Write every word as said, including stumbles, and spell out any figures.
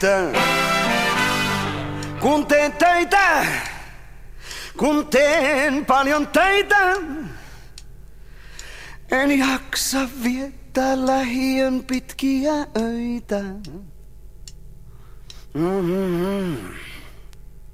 Kun teen töitä, kun teen paljon töitä, en jaksa viettää lähiön pitkiä öitä. Mm-hmm.